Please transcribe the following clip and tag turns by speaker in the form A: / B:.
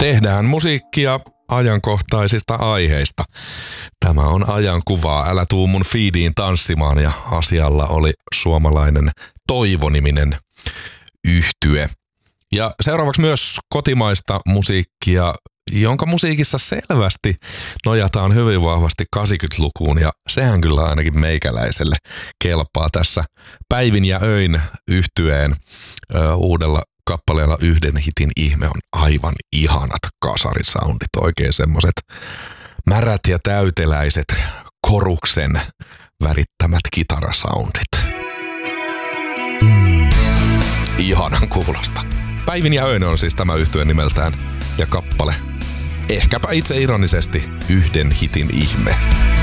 A: Tehdään musiikkia ajankohtaisista aiheista. Tämä on ajankuvaa. Älä tuu mun feediin tanssimaan, ja asialla oli suomalainen Toivo-niminen yhtye. Ja seuraavaksi myös kotimaista musiikkia, jonka musiikissa selvästi nojataan hyvin vahvasti 80-lukuun, ja sehän kyllä ainakin meikäläiselle kelpaa tässä Päivin ja öin yhtyeen uudella kappaleella Yhden hitin ihme on aivan ihanat kasarisoundit, oikein semmoset märät ja täyteläiset koruksen värittämät kitarasoundit. Ihanan kuulosta. Päivin ja öin on siis tämä yhtye nimeltään, ja kappale ehkäpä itse ironisesti Yhden hitin ihme.